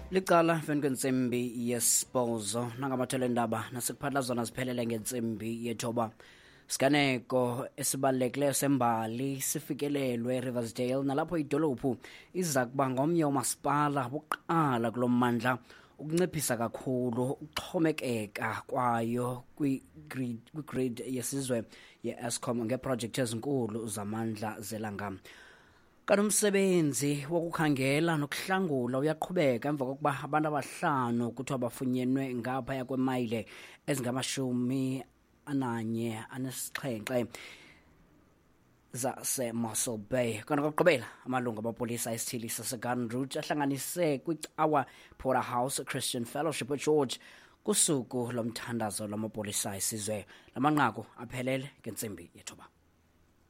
Licala emveni kwentsimbi yesibhozo nangamathele ndaba nasekuphatlazwana ziphelele ngentsimbi yethoba. Siganeko esibalulekileyo sembali sifikelelwe eRiversdale nalapho idolophu iza kuba ngomnye umasipala wokuqala kulo mmandla ukunciphisa kakhulu ukuxhomekeka kwayo kwigrid yesizwe ye-Eskom ngeeprojekthi ezinkulu zamandla zelanga. Kanti umsebenzi wokukhangela nokuhlangula uyaqhubeka emva kokuba abantu abahlanu kuthiwa bafunyenwe ngaphaya kwemayile ezingama-47 zaseMossel Bay. Kanti kokugqibela amalungu amapolisa esithili saseGarden Route ahlanganise kwicawa Porterhouse Christian Fellowship eGeorge kusuku lomthandazo lwamapolisa esizwe. La manqaku aphelele ngentsimbi yethoba.